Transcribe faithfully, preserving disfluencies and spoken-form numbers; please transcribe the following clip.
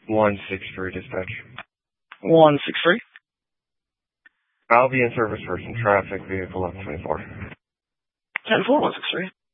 one six three dispatch. one six three. I'll be in service for some traffic, vehicle F twenty-four. ten four one six three.